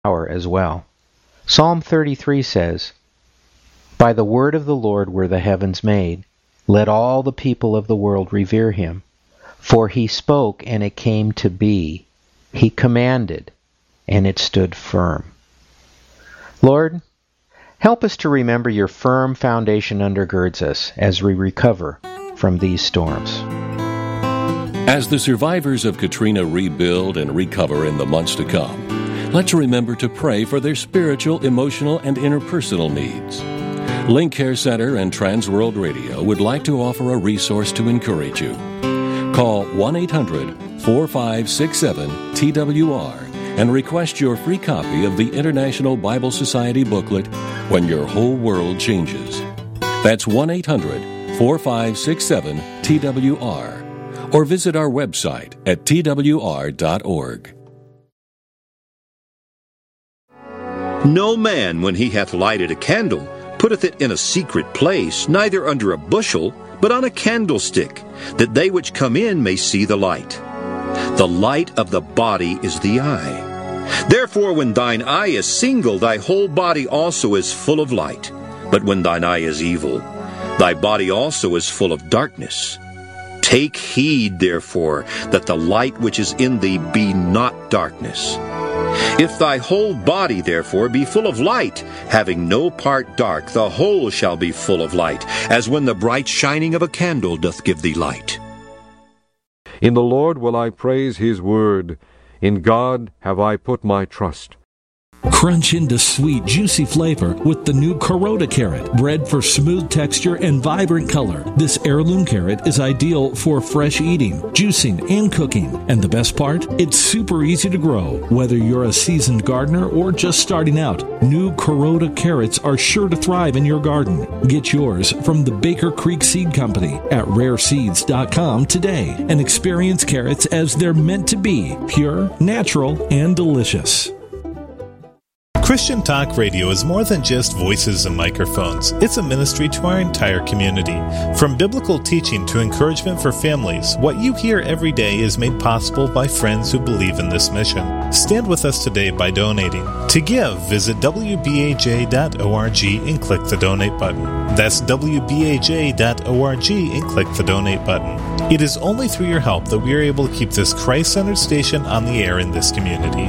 power as well. Psalm 33 says, "By the word of the Lord were the heavens made. Let all the people of the world revere him. For he spoke, and it came to be. He commanded, and it stood firm." Lord, help us to remember your firm foundation undergirds us as we recover from these storms. As the survivors of Katrina rebuild and recover in the months to come, let's remember to pray for their spiritual, emotional, and interpersonal needs. Link Care Center and Transworld Radio would like to offer a resource to encourage you. Call 1-800-4567-TWR and request your free copy of the International Bible Society booklet, When Your Whole World Changes. That's 1-800-4567-TWR. Or visit our website at twr.org. No man, when he hath lighted a candle, putteth it in a secret place, neither under a bushel, but on a candlestick, that they which come in may see the light. The light of the body is the eye. Therefore, when thine eye is single, thy whole body also is full of light. But when thine eye is evil, thy body also is full of darkness. Take heed, therefore, that the light which is in thee be not darkness. If thy whole body, therefore, be full of light, having no part dark, the whole shall be full of light, as when the bright shining of a candle doth give thee light. In the Lord will I praise his word. In God have I put my trust. Crunch into sweet, juicy flavor with the new Kuroda carrot, bred for smooth texture and vibrant color. This heirloom carrot is ideal for fresh eating, juicing, and cooking. And the best part? It's super easy to grow. Whether you're a seasoned gardener or just starting out, new Kuroda carrots are sure to thrive in your garden. Get yours from the Baker Creek Seed Company at rareseeds.com today and experience carrots as they're meant to be, pure, natural, and delicious. Christian Talk Radio is more than just voices and microphones. It's a ministry to our entire community. From biblical teaching to encouragement for families, what you hear every day is made possible by friends who believe in this mission. Stand with us today by donating. To give, visit wbaj.org and click the donate button. That's wbaj.org and click the donate button. It is only through your help that we are able to keep this Christ-centered station on the air in this community.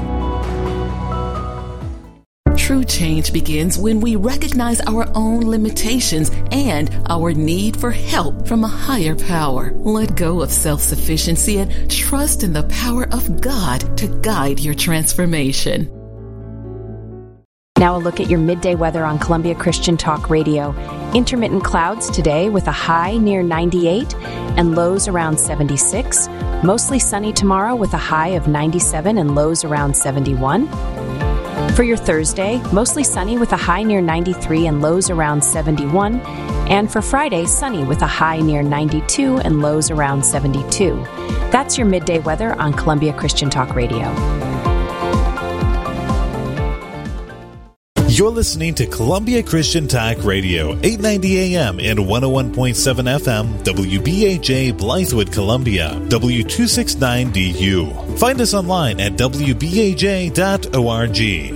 True change begins when we recognize our own limitations and our need for help from a higher power. Let go of self-sufficiency and trust in the power of God to guide your transformation. Now a look at your midday weather on Columbia Christian Talk Radio. Intermittent clouds today with a high near 98 and lows around 76. Mostly sunny tomorrow with a high of 97 and lows around 71. For your Thursday, mostly sunny with a high near 93 and lows around 71. And for Friday, sunny with a high near 92 and lows around 72. That's your midday weather on Columbia Christian Talk Radio. You're listening to Columbia Christian Talk Radio, 890 AM and 101.7 FM, WBAJ Blythewood, Columbia, W269DU. Find us online at wbaj.org.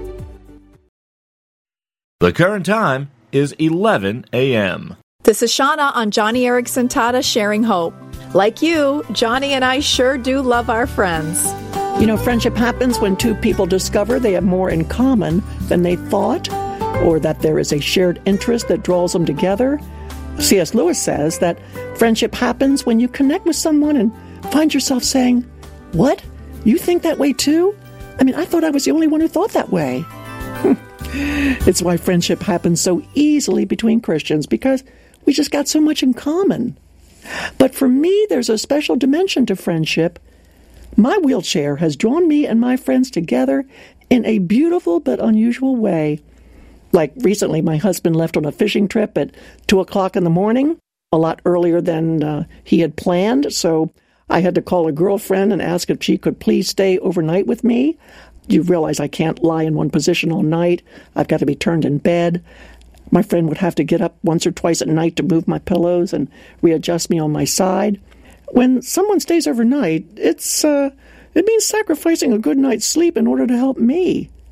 The current time is 11 a.m. This is Shauna on Johnny Erickson Tata Sharing Hope. Like you, Johnny and I sure do love our friends. You know, friendship happens when two people discover they have more in common than they thought, or that there is a shared interest that draws them together. C.S. Lewis says that friendship happens when you connect with someone and find yourself saying, "What? You think that way too? I mean, I thought I was the only one who thought that way." It's why friendship happens so easily between Christians, because we just got so much in common. But for me, there's a special dimension to friendship. My wheelchair has drawn me and my friends together in a beautiful but unusual way. Like recently, my husband left on a fishing trip at 2 o'clock in the morning, a lot earlier than he had planned, so I had to call a girlfriend and ask if she could please stay overnight with me. You realize I can't lie in one position all night. I've got to be turned in bed. My friend would have to get up once or twice at night to move my pillows and readjust me on my side. When someone stays overnight, it means sacrificing a good night's sleep in order to help me.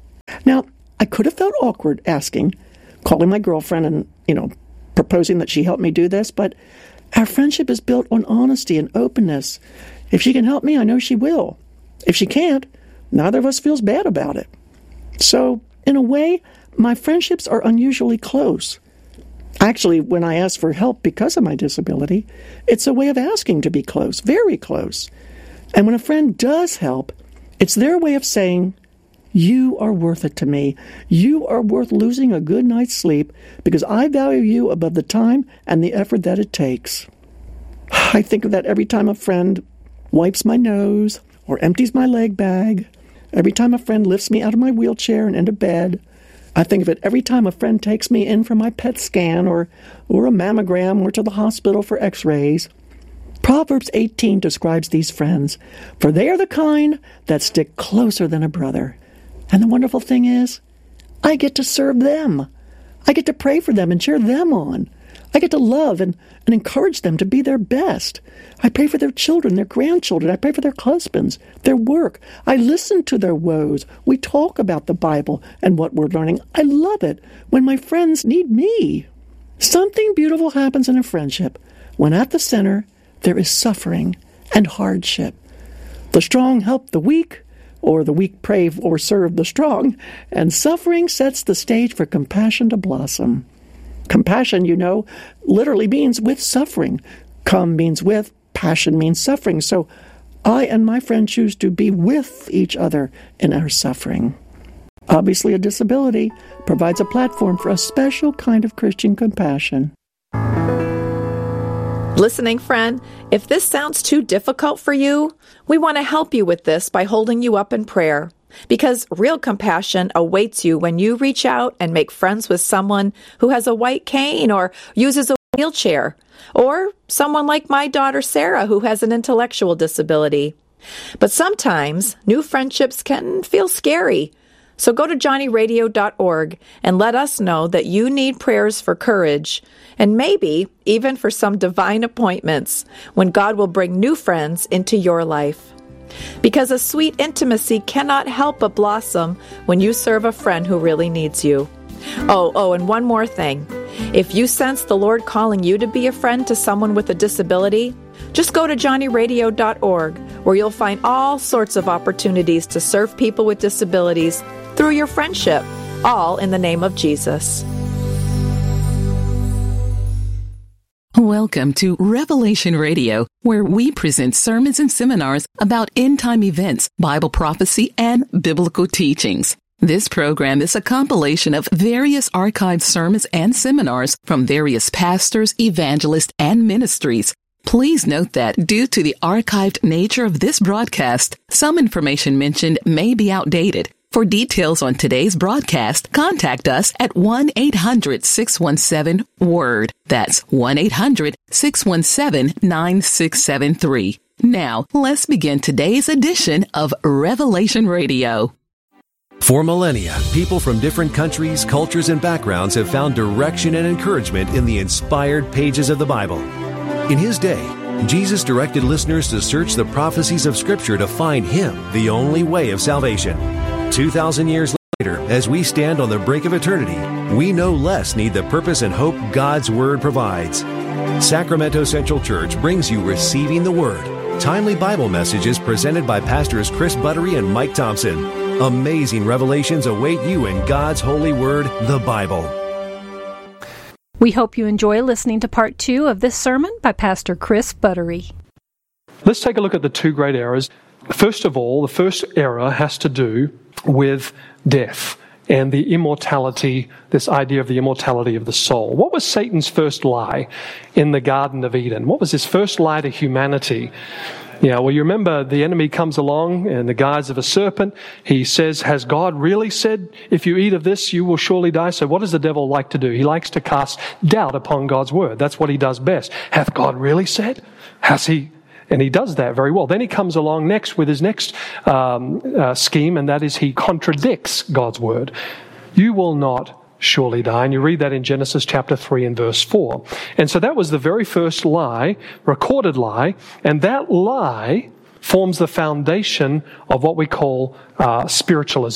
Now, I could have felt awkward calling my girlfriend and, proposing that she help me do this, but our friendship is built on honesty and openness. If she can help me, I know she will. If she can't, neither of us feels bad about it. So, in a way, my friendships are unusually close. Actually, when I ask for help because of my disability, it's a way of asking to be close, very close. And when a friend does help, it's their way of saying, you are worth it to me. You are worth losing a good night's sleep because I value you above the time and the effort that it takes. I think of that every time a friend wipes my nose or empties my leg bag, every time a friend lifts me out of my wheelchair and into bed. I think of it every time a friend takes me in for my PET scan or a mammogram or to the hospital for x-rays. Proverbs 18 describes these friends, for they are the kind that stick closer than a brother. And the wonderful thing is, I get to serve them. I get to pray for them and cheer them on. I get to love and encourage them to be their best. I pray for their children, their grandchildren. I pray for their husbands, their work. I listen to their woes. We talk about the Bible and what we're learning. I love it when my friends need me. Something beautiful happens in a friendship when at the center there is suffering and hardship. The strong help the weak, or the weak pray or serve the strong, and suffering sets the stage for compassion to blossom. Compassion, literally means with suffering. Come means with, passion means suffering. So I and my friend choose to be with each other in our suffering. Obviously, a disability provides a platform for a special kind of Christian compassion. Listening friend, if this sounds too difficult for you, we want to help you with this by holding you up in prayer. Because real compassion awaits you when you reach out and make friends with someone who has a white cane or uses a wheelchair, or someone like my daughter Sarah who has an intellectual disability. But sometimes new friendships can feel scary. So go to johnnyradio.org and let us know that you need prayers for courage and maybe even for some divine appointments when God will bring new friends into your life. Because a sweet intimacy cannot help but blossom when you serve a friend who really needs you. Oh, and one more thing. If you sense the Lord calling you to be a friend to someone with a disability, just go to johnnyradio.org where you'll find all sorts of opportunities to serve people with disabilities through your friendship, all in the name of Jesus. Welcome to Revelation Radio, where we present sermons and seminars about end-time events, Bible prophecy, and biblical teachings. This program is a compilation of various archived sermons and seminars from various pastors, evangelists, and ministries. Please note that due to the archived nature of this broadcast, some information mentioned may be outdated. For details on today's broadcast, contact us at 1-800-617-WORD. That's 1-800-617-9673. Now, let's begin today's edition of Revelation Radio. For millennia, people from different countries, cultures, and backgrounds have found direction and encouragement in the inspired pages of the Bible. In his day, Jesus directed listeners to search the prophecies of Scripture to find Him, the only way of salvation. 2,000 years later, as we stand on the brink of eternity, we no less need the purpose and hope God's Word provides. Sacramento Central Church brings you Receiving the Word, timely Bible messages presented by Pastors Chris Buttery and Mike Thompson. Amazing revelations await you in God's holy Word, the Bible. We hope you enjoy listening to part 2 of this sermon by Pastor Chris Buttery. Let's take a look at the two great errors. First of all, the first error has to do with death and the immortality, this idea of the immortality of the soul. What was Satan's first lie in the Garden of Eden? What was his first lie to humanity? Yeah, well, you remember the enemy comes along in the guise of a serpent. He says, has God really said, if you eat of this, you will surely die? So what does the devil like to do? He likes to cast doubt upon God's word. That's what he does best. Hath God really said? Has he? And he does that very well. Then he comes along next with his next scheme, and that is he contradicts God's word. You will not surely die. And you read that in Genesis chapter 3 and verse 4. And so that was the very first lie, recorded lie, and that lie forms the foundation of what we call spiritualism.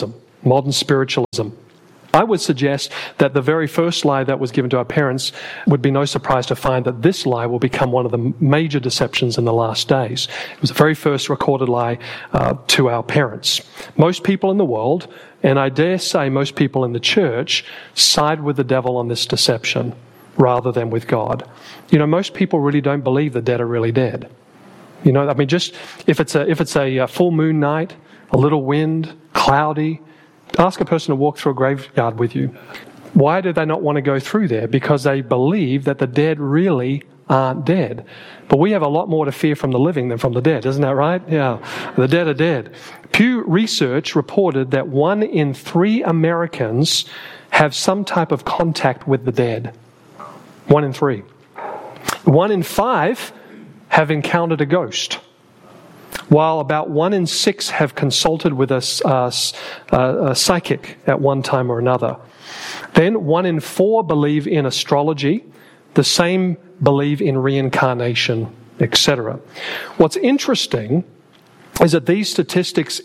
modern spiritualism. I would suggest that the very first lie that was given to our parents would be no surprise to find that this lie will become one of the major deceptions in the last days. It was the very first recorded lie to our parents. Most people in the world, and I dare say most people in the church, side with the devil on this deception rather than with God. You know, most people really don't believe the dead are really dead. You know, I mean, just if it's a full moon night, a little wind, cloudy, ask a person to walk through a graveyard with you. Why do they not want to go through there? Because they believe that the dead really aren't dead. But we have a lot more to fear from the living than from the dead, isn't that right? Yeah, the dead are dead. Pew Research reported that 1 in 3 Americans have some type of contact with the dead. 1 in 3. 1 in 5 have encountered a ghost, while about 1 in 6 have consulted with a psychic at one time or another. Then 1 in 4 believe in astrology, the same believe in reincarnation, etc. What's interesting is that these statistics,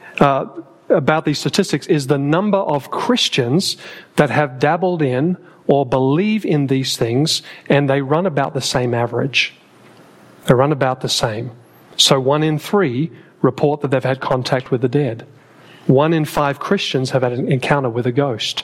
is the number of Christians that have dabbled in or believe in these things, and they run about the same average. They run about the same. So 1 in 3 report that they've had contact with the dead. 1 in 5 Christians have had an encounter with a ghost.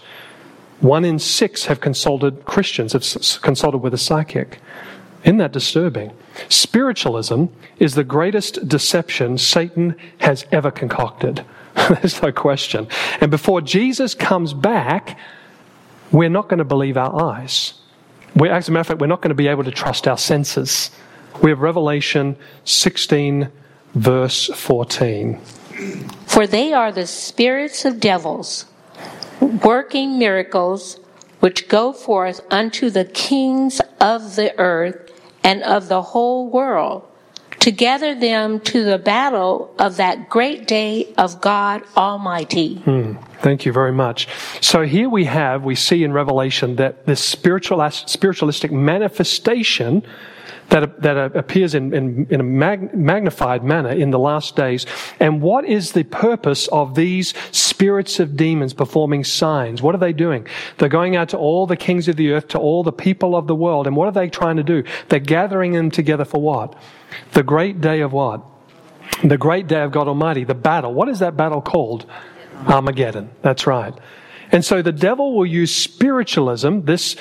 1 in 6 have consulted with a psychic. Isn't that disturbing? Spiritualism is the greatest deception Satan has ever concocted. There's no question. And before Jesus comes back, we're not going to believe our eyes. As a matter of fact, we're not going to be able to trust our senses. We have Revelation 16, verse 14. For they are the spirits of devils, working miracles, which go forth unto the kings of the earth and of the whole world, to gather them to the battle of that great day of God Almighty. Thank you very much. So here we see in Revelation that this spiritualistic manifestation that appears in a magnified manner in the last days. And what is the purpose of these spirits of demons performing signs? What are they doing? They're going out to all the kings of the earth, to all the people of the world. And what are they trying to do? They're gathering them together for what? The great day of what? The great day of God Almighty, the battle. What is that battle called? Armageddon. That's right. And so the devil will use spiritualism, this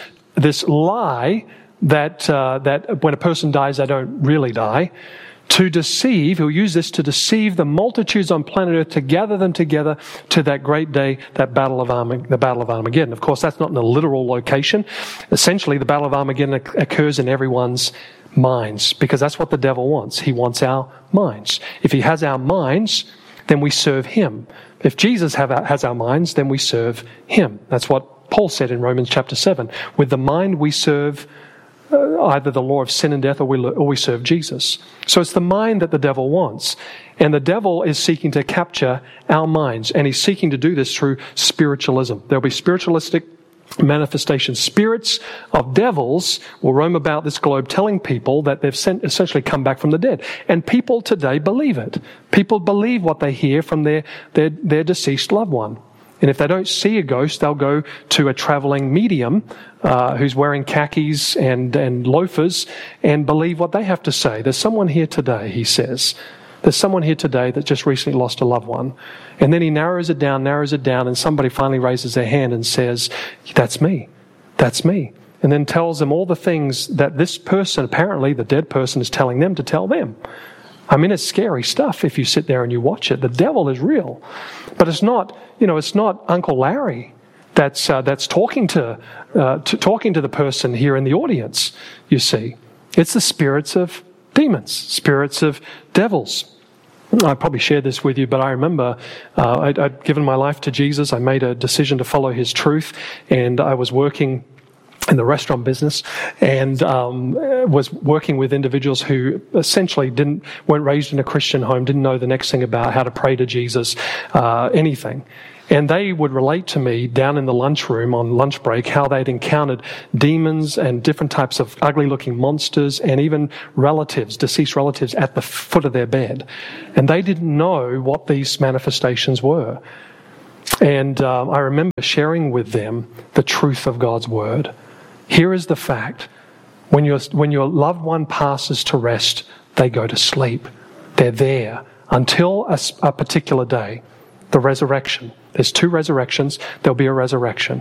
lie that when a person dies, they don't really die, to deceive. He'll use this to deceive the multitudes on planet Earth, to gather them together to that great day, the Battle of Armageddon. Of course, that's not in a literal location. Essentially, the Battle of Armageddon occurs in everyone's minds, because that's what the devil wants. He wants our minds. If he has our minds, then we serve him. If Jesus has our minds, then we serve him. That's what Paul said in Romans chapter 7. With the mind we serve either the law of sin and death, or we serve Jesus. So it's the mind that the devil wants. And the devil is seeking to capture our minds. And he's seeking to do this through spiritualism. There'll be spiritualistic manifestations. Spirits of devils will roam about this globe telling people that they've essentially come back from the dead. And people today believe it. People believe what they hear from their deceased loved one. And if they don't see a ghost, they'll go to a traveling medium who's wearing khakis and loafers and believe what they have to say. There's someone here today, he says. There's someone here today that just recently lost a loved one. And then he narrows it down, and somebody finally raises their hand and says, that's me. That's me. And then tells them all the things that this person, apparently the dead person, is telling them to tell them. I mean, it's scary stuff if you sit there and you watch it. The devil is real. But it's not Uncle Larry that's talking to the person here in the audience, you see. It's the spirits of demons, spirits of devils. I probably shared this with you, but I remember I'd given my life to Jesus. I made a decision to follow his truth, and I was working in the restaurant business, and was working with individuals who essentially weren't raised in a Christian home, didn't know the next thing about how to pray to Jesus, anything. And they would relate to me down in the lunchroom on lunch break how they'd encountered demons and different types of ugly-looking monsters and even deceased relatives at the foot of their bed. And they didn't know what these manifestations were. And I remember sharing with them the truth of God's word. Here is the fact. When your loved one passes to rest, they go to sleep. They're there until a particular day, the resurrection. There's 2 resurrections. There'll be a resurrection.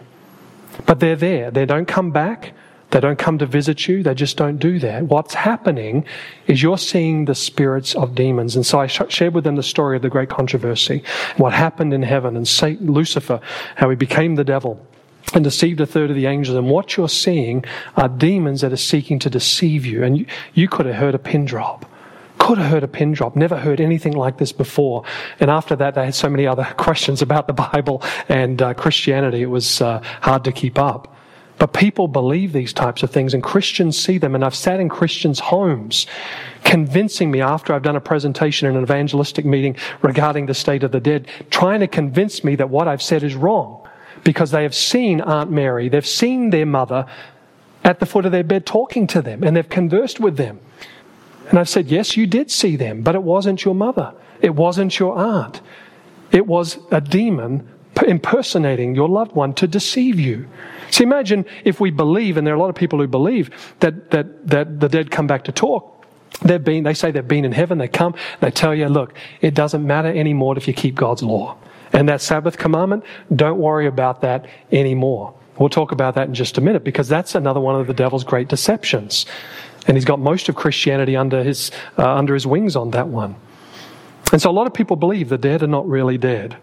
But they're there. They don't come back. They don't come to visit you. They just don't do that. What's happening is you're seeing the spirits of demons. And so I shared with them the story of the great controversy, what happened in heaven, and Satan, Lucifer, how he became the devil and deceived a third of the angels. And what you're seeing are demons that are seeking to deceive you. And you could have heard a pin drop. Could have heard a pin drop. Never heard anything like this before. And after that, they had so many other questions about the Bible and Christianity. It was hard to keep up. But people believe these types of things, and Christians see them. And I've sat in Christians' homes convincing me, after I've done a presentation in an evangelistic meeting regarding the state of the dead, trying to convince me that what I've said is wrong. Because they have seen Aunt Mary, they've seen their mother at the foot of their bed talking to them, and they've conversed with them. And I've said, yes, you did see them, but it wasn't your mother. It wasn't your aunt. It was a demon impersonating your loved one to deceive you. So imagine if we believe, and there are a lot of people who believe, that the dead come back to talk. They say they've been in heaven, they come, they tell you, look, it doesn't matter anymore if you keep God's law. And that Sabbath commandment, don't worry about that anymore. We'll talk about that in just a minute, because that's another one of the devil's great deceptions. And he's got most of Christianity under his wings on that one. And so a lot of people believe the dead are not really dead.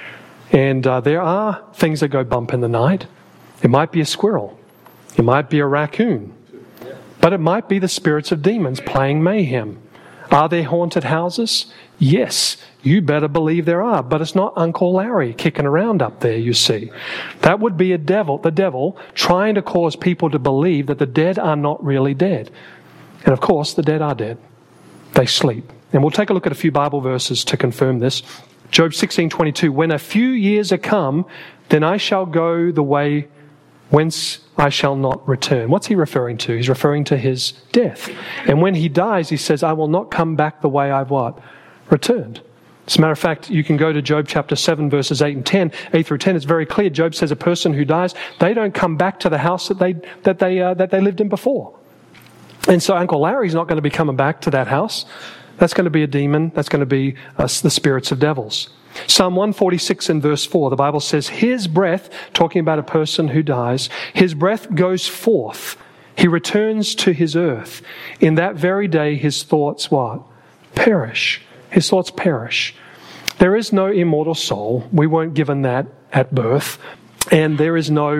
And there are things that go bump in the night. It might be a squirrel. It might be a raccoon. But it might be the spirits of demons playing mayhem. Are there haunted houses? Yes, you better believe there are. But it's not Uncle Larry kicking around up there, you see. That would be the devil trying to cause people to believe that the dead are not really dead. And of course, the dead are dead. They sleep. And we'll take a look at a few Bible verses to confirm this. Job 16:22, when a few years are come, then I shall go the way whence I shall not return. What's he referring to? He's referring to his death. And when he dies, he says, I will not come back the way I've what? Returned. As a matter of fact, you can go to Job chapter 7, verses 8 through 10. It's very clear. Job says a person who dies, they don't come back to the house that they lived in before. And so Uncle Larry's not going to be coming back to that house. That's going to be a demon. That's going to be the spirits of devils. Psalm 146 and verse 4, the Bible says, his breath, talking about a person who dies, his breath goes forth. He returns to his earth. In that very day, his thoughts what? Perish. His thoughts perish. There is no immortal soul. We weren't given that at birth. And there is no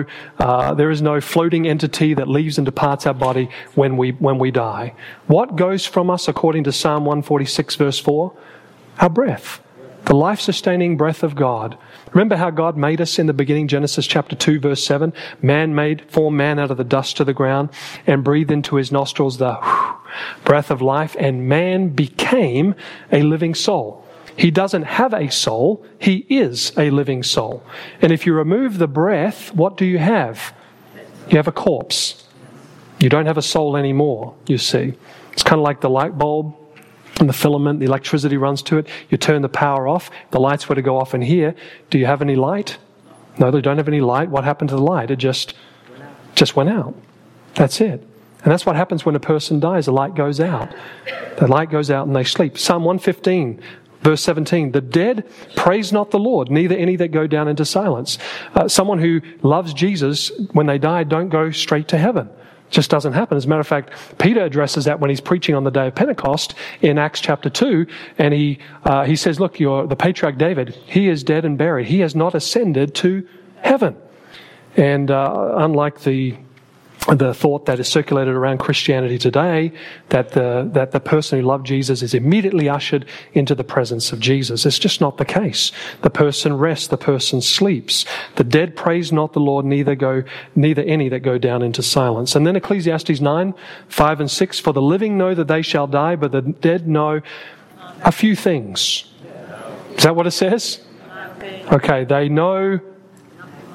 floating entity that leaves and departs our body when we die. What goes from us, according to Psalm 146 verse 4? Our breath. The life-sustaining breath of God. Remember how God made us in the beginning, Genesis chapter 2, verse 7? Formed man out of the dust to the ground and breathed into his nostrils the breath of life, and man became a living soul. He doesn't have a soul, he is a living soul. And if you remove the breath, what do you have? You have a corpse. You don't have a soul anymore, you see. It's kind of like the light bulb. And the filament, the electricity runs to it. You turn the power off. The lights were to go off in here. Do you have any light? No, they don't have any light. What happened to the light? It just went out. That's it. And that's what happens when a person dies. The light goes out. The light goes out and they sleep. Psalm 115, verse 17. The dead praise not the Lord, neither any that go down into silence. Someone who loves Jesus, when they die, don't go straight to heaven. Just doesn't happen. As a matter of fact, Peter addresses that when he's preaching on the day of Pentecost in Acts chapter 2, and he says, look, the patriarch David, he is dead and buried. He has not ascended to heaven. And unlike the thought that is circulated around Christianity today, that the person who loved Jesus is immediately ushered into the presence of Jesus. It's just not the case. The person rests, the person sleeps. The dead praise not the Lord, neither any that go down into silence. And then Ecclesiastes 9, 5 and 6, for the living know that they shall die, but the dead know a few things. Is that what it says? Okay, they know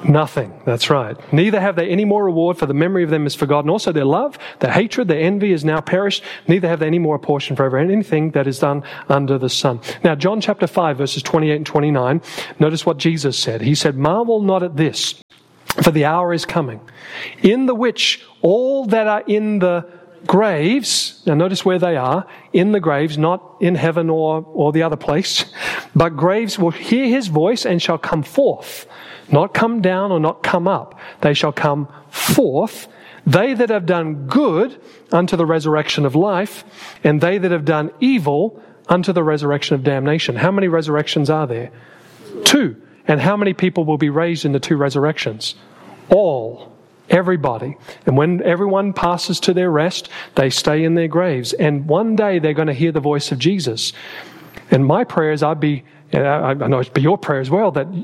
Nothing. That's right. Neither have they any more reward, for the memory of them is forgotten. Also their love, their hatred, their envy is now perished. Neither have they any more portion forever in anything that is done under the sun. Now, John chapter 5, verses 28 and 29, notice what Jesus said. He said, "Marvel not at this, for the hour is coming, in the which all that are in the graves," now notice where they are, in the graves, not in heaven or the other place, but graves will hear his voice and shall come forth. Not come down or not come up. They shall come forth. They that have done good unto the resurrection of life, and they that have done evil unto the resurrection of damnation. How many resurrections are there? 2. And how many people will be raised in the 2 resurrections? All. Everybody. And when everyone passes to their rest, they stay in their graves. And one day they're going to hear the voice of Jesus. And my prayer is I know it's be your prayer as well, that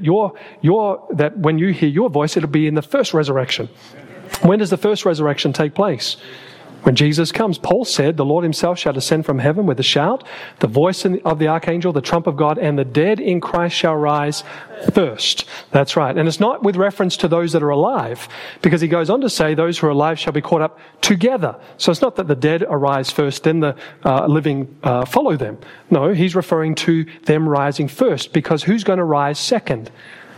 when you hear your voice, it'll be in the first resurrection. When does the first resurrection take place? When Jesus comes. Paul said, "The Lord himself shall descend from heaven with a shout, the voice of the archangel, the trump of God, and the dead in Christ shall rise first." That's right. And it's not with reference to those that are alive, because he goes on to say those who are alive shall be caught up together. So it's not that the dead arise first, then the living follow them. No, he's referring to them rising first, because who's going to rise second?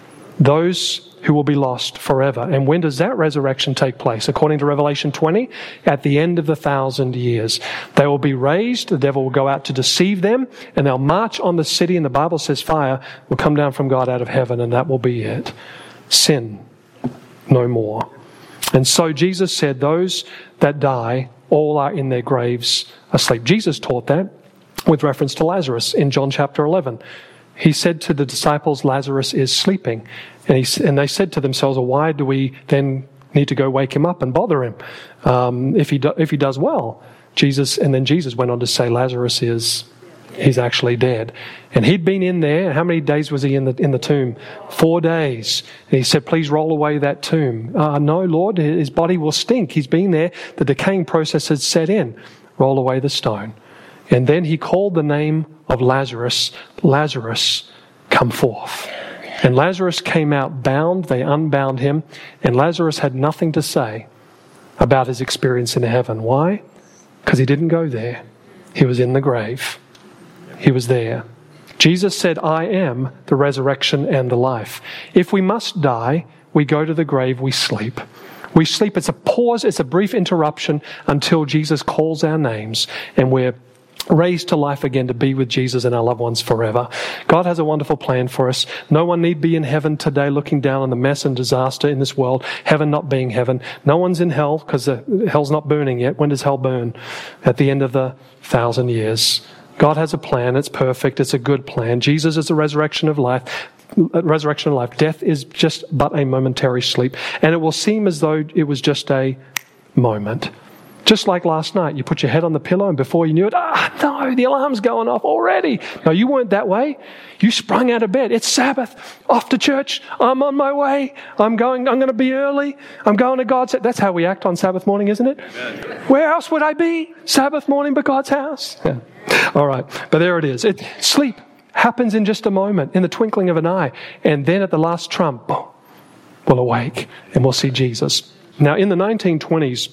Those who will be lost forever. And when does that resurrection take place? According to Revelation 20, at the end of the 1,000 years. They will be raised, the devil will go out to deceive them, and they'll march on the city, and the Bible says fire will come down from God out of heaven, and that will be it. Sin, no more. And so Jesus said, those that die, all are in their graves asleep. Jesus taught that with reference to Lazarus in John chapter 11. He said to the disciples, Lazarus is sleeping. And they said to themselves, well, why do we then need to go wake him up and bother him if he does well? Jesus went on to say, Lazarus he's actually dead. And he'd been in there. How many days was he in the tomb? 4 days. And he said, please roll away that tomb. No, Lord, his body will stink. He's been there. The decaying process had set in. Roll away the stone. And then he called the name of Lazarus, Lazarus, come forth. And Lazarus came out bound. They unbound him. And Lazarus had nothing to say about his experience in heaven. Why? Because he didn't go there. He was in the grave. He was there. Jesus said, I am the resurrection and the life. If we must die, we go to the grave, we sleep. We sleep. It's a pause. It's a brief interruption until Jesus calls our names and we're raised to life again to be with Jesus and our loved ones forever. God has a wonderful plan for us. No one need be in heaven today looking down on the mess and disaster in this world, heaven not being heaven. No one's in hell because hell's not burning yet. When does hell burn? At the end of the 1,000 years. God has a plan. It's perfect. It's a good plan. Jesus is the resurrection of life. Death is just but a momentary sleep. And it will seem as though it was just a moment. Just like last night, you put your head on the pillow and before you knew it, no, the alarm's going off already. No, you weren't that way. You sprung out of bed. It's Sabbath. Off to church. I'm on my way. I'm going to be early. I'm going to God's house. That's how we act on Sabbath morning, isn't it? Amen. Where else would I be? Sabbath morning but God's house. Yeah. All right. But there it is. Sleep happens in just a moment, in the twinkling of an eye. And then at the last trump, boom, we'll awake and we'll see Jesus. Now, in the 1920s,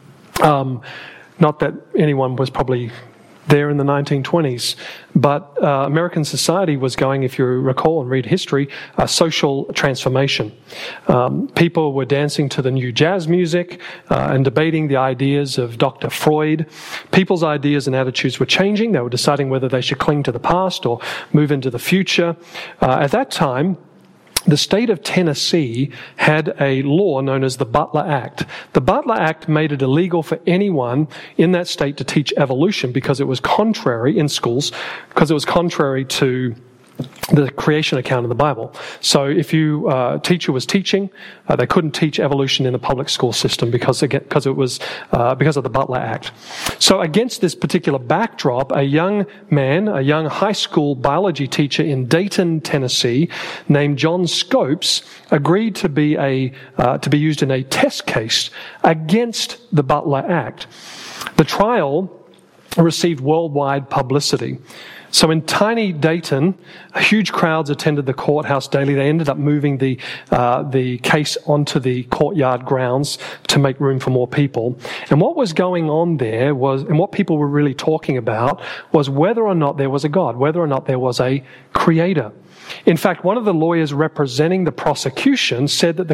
not that anyone was probably there in the 1920s, but American society was going, if you recall and read history, a social transformation. People were dancing to the new jazz music and debating the ideas of Dr. Freud. People's ideas and attitudes were changing. They were deciding whether they should cling to the past or move into the future. At that time, the state of Tennessee had a law known as the Butler Act. The Butler Act made it illegal for anyone in that state to teach evolution because it was contrary in schools, because it was contrary to the creation account of the Bible. So if a teacher was teaching, they couldn't teach evolution in the public school system because of the Butler Act. So against this particular backdrop, a young high school biology teacher in Dayton, Tennessee, named John Scopes, agreed to be used in a test case against the Butler Act. The trial received worldwide publicity. So in tiny Dayton, huge crowds attended the courthouse daily. They ended up moving the case onto the courtyard grounds to make room for more people. And what was going on there was, and what people were really talking about, was whether or not there was a God, whether or not there was a creator. In fact, one of the lawyers representing the prosecution said that the